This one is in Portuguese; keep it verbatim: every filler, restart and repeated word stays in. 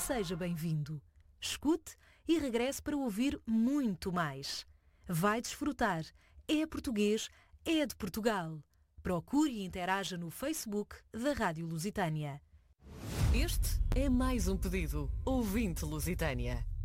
seja bem-vindo. Escute e regresse para ouvir muito mais. Vai desfrutar. É português, é de Portugal. Procure e interaja no Facebook da Rádio Lusitânia. Este é mais um pedido. Ouvinte Lusitânia.